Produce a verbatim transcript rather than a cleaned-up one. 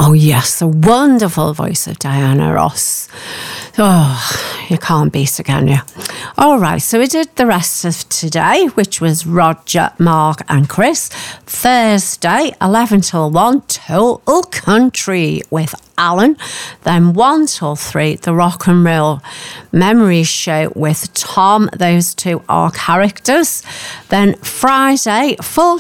Oh, yes, the wonderful voice of Diana Ross. Oh, you can't beat it, can you? All right, so we did the rest of today, which was Roger, Mark and Chris. Thursday, eleven till one, Total Country with Alan. Then one till three, the Rock and Roll Memories Show with Tom. Those two are characters. Then Friday, full